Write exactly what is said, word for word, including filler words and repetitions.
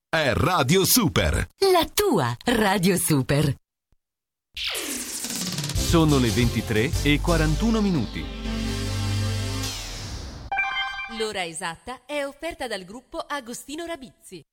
è Radio Super. La tua Radio Super. Sono le ventitré e quarantuno minuti. L'ora esatta è offerta dal gruppo Agostino Rabizzi.